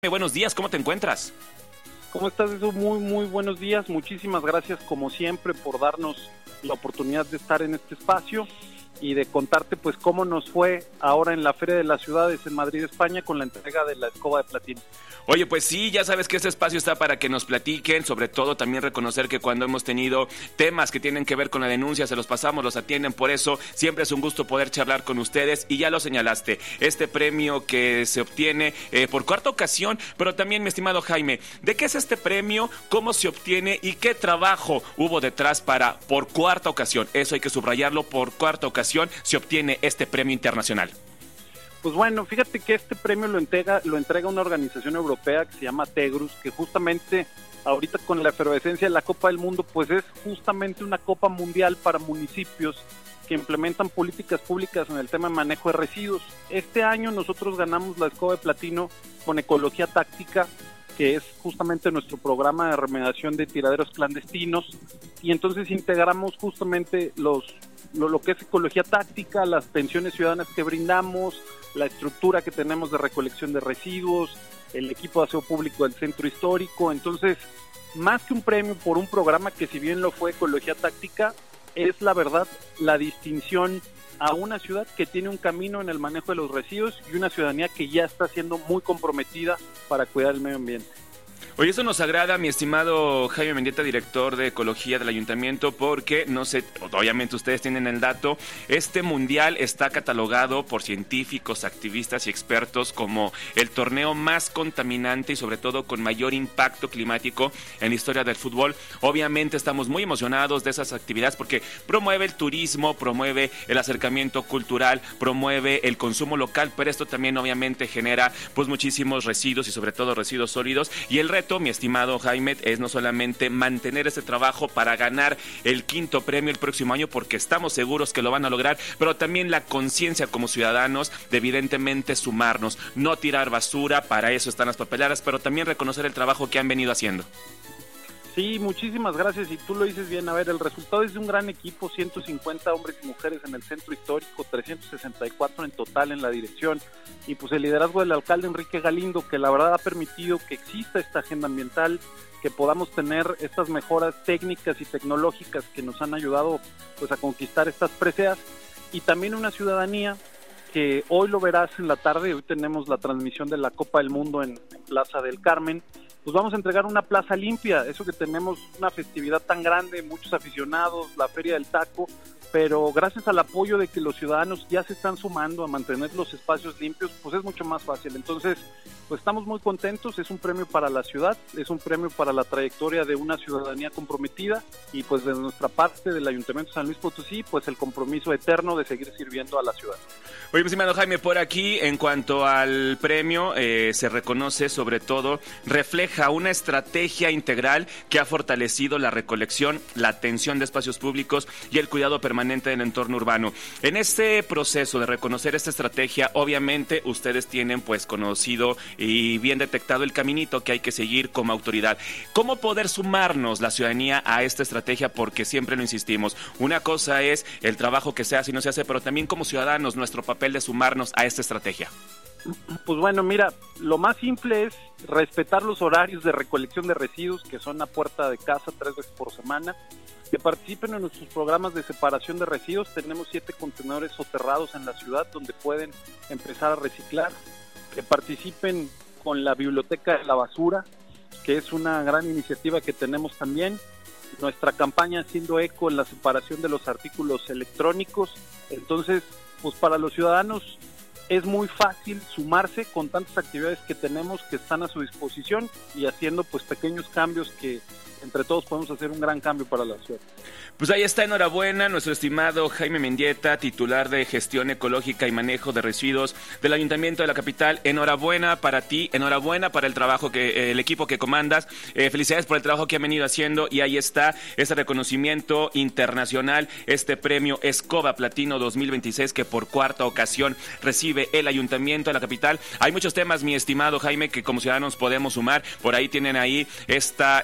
Buenos días, ¿cómo te encuentras? ¿Cómo estás? Muy buenos días. Muchísimas gracias, como siempre, por darnos la oportunidad de estar en este espacio y de contarte pues cómo nos fue ahora en la Feria de las Ciudades en Madrid, España, con la entrega de la escoba de platino. Oye, pues sí, ya sabes que este espacio está para que nos platiquen, sobre todo también reconocer que cuando hemos tenido temas que tienen que ver con la denuncia, se los pasamos, los atienden, por eso siempre es un gusto poder charlar con ustedes y ya lo señalaste, este premio que se obtiene por cuarta ocasión, pero también, mi estimado Jaime, ¿de qué es este premio? ¿Cómo se obtiene? ¿Y qué trabajo hubo detrás para, por cuarta ocasión, eso hay que subrayarlo, por cuarta ocasión se obtiene este premio internacional? Pues bueno, fíjate que este premio lo entrega una organización europea que se llama Tegrus, que justamente ahorita con la efervescencia de la Copa del Mundo, pues es justamente una Copa Mundial para municipios que implementan políticas públicas en el tema de manejo de residuos. Este año nosotros ganamos la escoba de platino con Ecología Táctica, que es justamente nuestro programa de remediación de tiraderos clandestinos, y entonces integramos justamente lo que es ecología táctica, las pensiones ciudadanas que brindamos, la estructura que tenemos de recolección de residuos, el equipo de aseo público del centro histórico. Entonces, más que un premio por un programa que si bien lo fue ecología táctica, es la verdad la distinción a una ciudad que tiene un camino en el manejo de los residuos y una ciudadanía que ya está siendo muy comprometida para cuidar el medio ambiente. Oye, eso nos agrada, mi estimado Jaime Mendieta, director de Ecología del Ayuntamiento, porque, no sé, obviamente ustedes tienen el dato, este mundial está catalogado por científicos, activistas y expertos como el torneo más contaminante y sobre todo con mayor impacto climático en la historia del fútbol. Obviamente estamos muy emocionados de esas actividades porque promueve el turismo, promueve el acercamiento cultural, promueve el consumo local, pero esto también obviamente genera pues muchísimos residuos y sobre todo residuos sólidos, y el reto, mi estimado Jaime, es no solamente mantener ese trabajo para ganar el quinto premio el próximo año, porque estamos seguros que lo van a lograr, pero también la conciencia como ciudadanos de evidentemente sumarnos, no tirar basura, para eso están las papeleras, pero también reconocer el trabajo que han venido haciendo. Sí, muchísimas gracias, y tú lo dices bien. A ver, el resultado es de un gran equipo, 150 hombres y mujeres en el centro histórico, 364 en total en la dirección, y pues el liderazgo del alcalde Enrique Galindo, que la verdad ha permitido que exista esta agenda ambiental, que podamos tener estas mejoras técnicas y tecnológicas que nos han ayudado pues a conquistar estas preseas, y también una ciudadanía que hoy lo verás en la tarde. Hoy tenemos la transmisión de la Copa del Mundo en Plaza del Carmen. Pues vamos a entregar una plaza limpia, eso que tenemos una festividad tan grande, muchos aficionados, la Feria del Taco, pero gracias al apoyo de que los ciudadanos ya se están sumando a mantener los espacios limpios, pues es mucho más fácil. Entonces, pues estamos muy contentos, es un premio para la ciudad, es un premio para la trayectoria de una ciudadanía comprometida, y pues de nuestra parte del Ayuntamiento de San Luis Potosí, pues el compromiso eterno de seguir sirviendo a la ciudad. Oye, mi estimado Jaime, por aquí, en cuanto al premio, se reconoce sobre todo, refleja una estrategia integral que ha fortalecido la recolección, la atención de espacios públicos y el cuidado permanente del entorno urbano. En este proceso de reconocer esta estrategia, obviamente ustedes tienen pues conocido y bien detectado el caminito que hay que seguir como autoridad. ¿Cómo poder sumarnos la ciudadanía a esta estrategia? Porque siempre lo insistimos, una cosa es el trabajo que se hace y no se hace, pero también como ciudadanos nuestro papel de sumarnos a esta estrategia. Pues bueno, mira, lo más simple es respetar los horarios de recolección de residuos, que son a puerta de casa 3 veces por semana, que participen en nuestros programas de separación de residuos. Tenemos 7 contenedores soterrados en la ciudad donde pueden empezar a reciclar, que participen con la biblioteca de la basura, que es una gran iniciativa que tenemos también, nuestra campaña haciendo eco en la separación de los artículos electrónicos. Entonces, pues para los ciudadanos es muy fácil sumarse con tantas actividades que tenemos que están a su disposición, y haciendo pues pequeños cambios que entre todos podemos hacer un gran cambio para la ciudad. Pues ahí está, enhorabuena, nuestro estimado Jaime Mendieta, titular de Gestión Ecológica y Manejo de Residuos del Ayuntamiento de la Capital. Enhorabuena para ti, enhorabuena para el trabajo el equipo que comandas. Felicidades por el trabajo que han venido haciendo, y ahí está ese reconocimiento internacional, este premio Escoba Platino 2026 que por cuarta ocasión recibe el Ayuntamiento de la Capital. Hay muchos temas, mi estimado Jaime, que como ciudadanos podemos sumar. Por ahí tienen ahí esta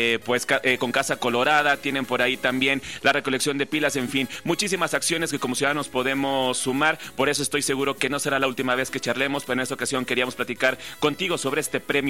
con Casa Colorada, tienen por ahí también la recolección de pilas, en fin, muchísimas acciones que como ciudadanos podemos sumar. Por eso estoy seguro que no será la última vez que charlemos, pero en esta ocasión queríamos platicar contigo sobre este premio